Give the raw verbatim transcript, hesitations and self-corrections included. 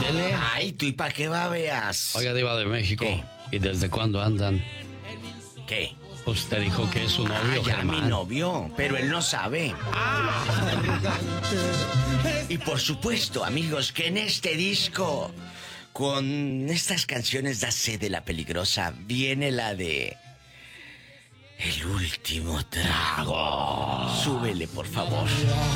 tele. Ay, ¿tú y para qué va, veas? Oiga, Diva de México. ¿Qué? ¿Y desde cuándo andan? ¿Qué? Usted dijo que es su novio, Ah, ya Germán. mi novio, pero él no sabe. Y por supuesto, amigos, que en este disco, con estas canciones da sed de la peligrosa, viene la de... El último trago. Súbele, por favor.